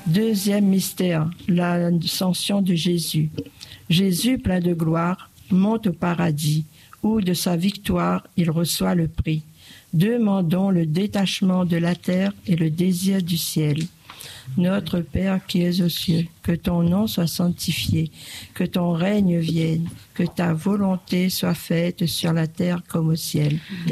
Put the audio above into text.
Deuxième mystère, l'ascension de Jésus. Jésus, plein de gloire, monte au paradis, où de sa victoire il reçoit le prix. Demandons le détachement de la terre et le désir du ciel. Notre Père qui es aux cieux, que ton nom soit sanctifié, que ton règne vienne, que ta volonté soit faite sur la terre comme au ciel.